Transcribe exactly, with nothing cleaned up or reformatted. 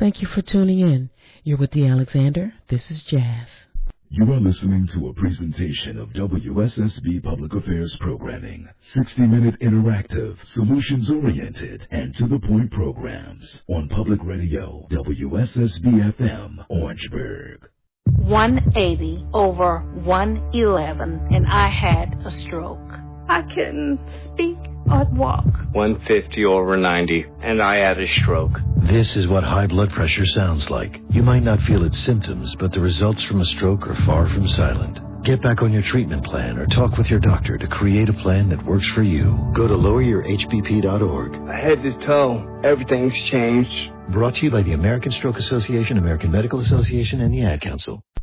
Thank you for tuning in. You're with the Alexander. This is Jazz. You are listening to a presentation of W S S B Public Affairs Programming. sixty-minute interactive, solutions-oriented, and to-the-point programs on Public Radio, W S S B F M, Orangeburg. one eighty over one eleven, and I had a stroke. I couldn't speak or walk. one fifty over ninety, and I had a stroke. This is what high blood pressure sounds like. You might not feel its symptoms, but the results from a stroke are far from silent. Get back on your treatment plan or talk with your doctor to create a plan that works for you. Go to lower your H B P dot org. Head to toe, everything's changed. Brought to you by the American Stroke Association, American Medical Association, and the Ad Council.